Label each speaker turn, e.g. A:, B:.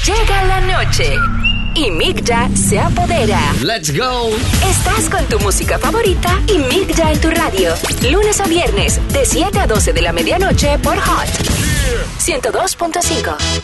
A: Llega la noche y Migda se apodera.
B: Let's go.
A: Estás con tu música favorita y Migda en tu radio. Lunes a viernes, de 7 a 12 de la medianoche por Hot 102.5.